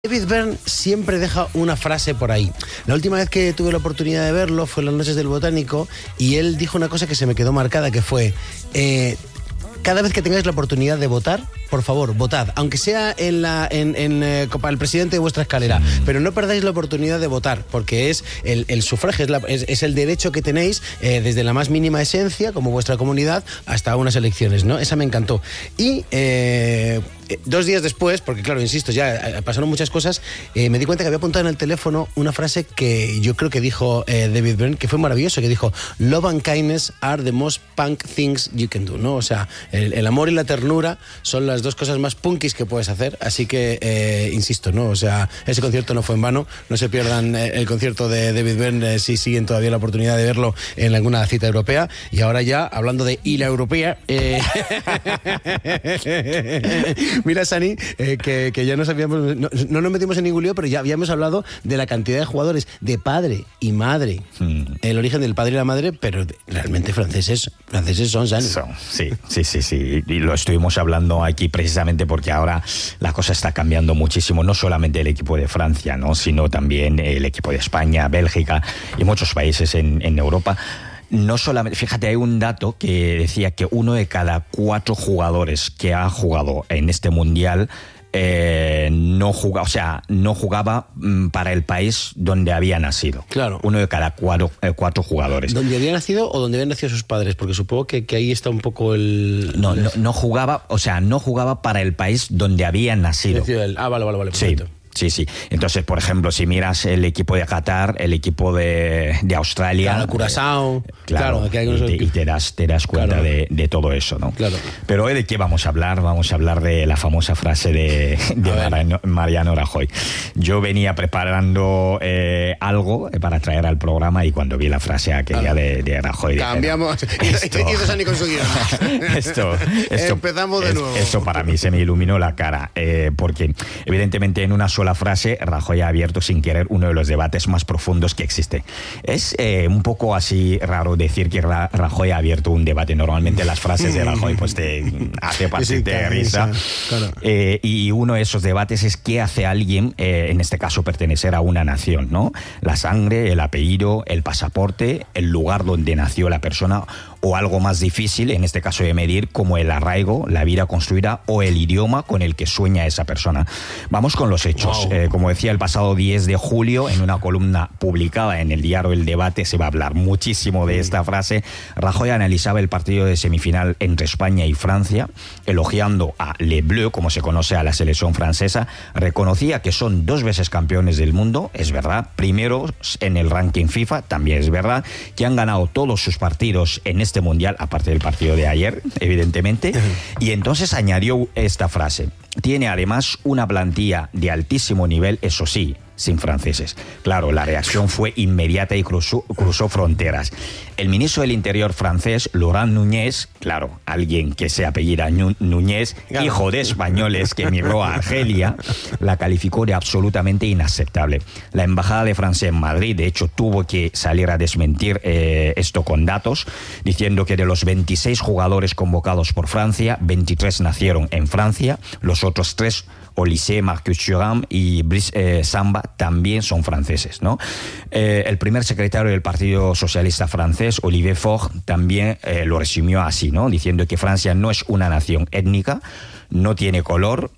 David Byrne siempre deja una frase por ahí. La última vez que tuve la oportunidad de verlo fue en las noches del Botánico y él dijo una cosa que se me quedó marcada, que fue cada vez que tengáis la oportunidad de votar, por favor, votad, aunque sea para el presidente de vuestra escalera, pero no perdáis la oportunidad de votar, porque es el sufragio, es el derecho que tenéis desde la más mínima esencia, como vuestra comunidad, hasta unas elecciones, ¿no? Esa me encantó. Y 2 días después, porque claro, insisto, ya pasaron muchas cosas, me di cuenta que había apuntado en el teléfono una frase que yo creo que dijo David Byrne, que fue maravilloso, que dijo: "Love and kindness are the most punk things you can do", ¿no? O sea, el amor y la ternura son las 2 cosas más punkis que puedes hacer, así que, insisto, ¿no? O sea, ese concierto no fue en vano, no se pierdan el concierto de David Byrne si siguen todavía la oportunidad de verlo en alguna cita europea. Y ahora ya, hablando de la europea, mira, Sani, que ya no sabíamos, no nos metimos en ningún lío, pero ya habíamos hablado de la cantidad de jugadores de padre y madre, el origen del padre y la madre, pero realmente franceses son, Sani. Sí. Y lo estuvimos hablando aquí precisamente porque ahora la cosa está cambiando muchísimo, no solamente el equipo de Francia, ¿no?, sino también el equipo de España, Bélgica y muchos países en Europa. No solamente, fíjate, hay un dato que decía que 1 de cada 4 jugadores que ha jugado en este mundial no jugaba para el país donde había nacido. Claro. 1 de cada 4 jugadores. ¿Dónde había nacido o donde habían nacido sus padres? Porque supongo que ahí está un poco el... No jugaba para el país donde había nacido. Vale, perfecto. Sí. Entonces, por ejemplo, si miras el equipo de Qatar, el equipo de Australia... Claro, Curazao... Claro, y te das cuenta, claro, de todo eso, ¿no? Claro. Pero hoy, ¿de qué vamos a hablar? Vamos a hablar de la famosa frase de Mariano Rajoy. Yo venía preparando algo para traer al programa y cuando vi la frase aquella de Rajoy... Cambiamos. Hizo Sani con su guión. Esto Empezamos de nuevo. Esto para mí se me iluminó la cara, porque evidentemente en una sola frase Rajoy ha abierto sin querer uno de los debates más profundos que existe. Es un poco así raro decir que Rajoy ha abierto un debate. Normalmente las frases de Rajoy pues te hace partirte de risa. Claro. Y uno de esos debates es qué hace alguien, en este caso pertenecer a una nación, ¿no? La sangre, el apellido, el pasaporte, el lugar donde nació la persona, o algo más difícil, en este caso de medir, como el arraigo, la vida construida o el idioma con el que sueña esa persona. Vamos con los hechos. Wow. Como decía, el pasado 10 de julio, en una columna publicada en el diario El Debate, se va a hablar muchísimo de esta frase. Rajoy analizaba el partido de semifinal entre España y Francia, elogiando a Les Bleus, como se conoce a la selección francesa. Reconocía que son 2 veces campeones del mundo, es verdad, primeros en el ranking FIFA, también es verdad, que han ganado todos sus partidos en este mundial, aparte del partido de ayer, evidentemente. Y entonces añadió esta frase: tiene además una plantilla de altísimo nivel, eso sí, sin franceses. Claro, la reacción fue inmediata y cruzó fronteras. El ministro del Interior francés, Laurent Nunez, claro, alguien que se apellida Núñez, hijo de españoles que emigró a Argelia, la calificó de absolutamente inaceptable. La embajada de Francia en Madrid, de hecho, tuvo que salir a desmentir esto con datos, diciendo que de los 26 jugadores convocados por Francia, 23 nacieron en Francia, los otros 3, Olysée, Marcus Thuram y Brice Samba, también son franceses, ¿no? El primer secretario del Partido Socialista francés, Olivier Faure, también lo resumió así, ¿no?, diciendo que Francia no es una nación étnica, no tiene color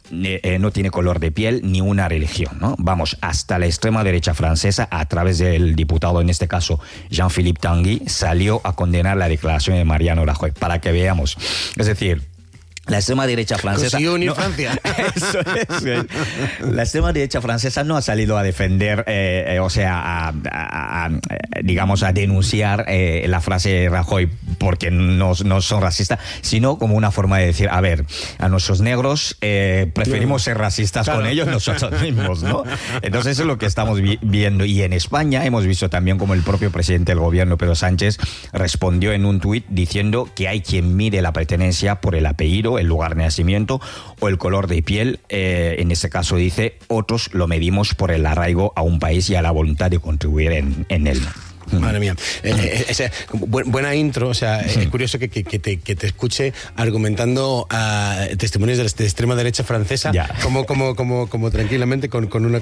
de piel ni una religión, ¿no? Vamos, hasta la extrema derecha francesa, a través del diputado, en este caso Jean-Philippe Tanguy, salió a condenar la declaración de Mariano Rajoy, para que veamos. Es decir, la extrema derecha francesa... Consiguió unir Francia. Eso es. La extrema derecha francesa no ha salido a defender, digamos, a denunciar la frase de Rajoy porque no son racistas, sino como una forma de decir, a ver, a nuestros negros preferimos ser racistas con ellos nosotros mismos, ¿no? Entonces eso es lo que estamos viendo. Y en España hemos visto también como el propio presidente del gobierno, Pedro Sánchez, respondió en un tuit diciendo que hay quien mide la pertenencia por el apellido, el lugar de nacimiento o el color de piel. En este caso dice, otros lo medimos por el arraigo a un país y a la voluntad de contribuir en él. Madre mía. Buena intro, o sea, es curioso que te escuche argumentando a testimonios de extrema derecha francesa como tranquilamente con una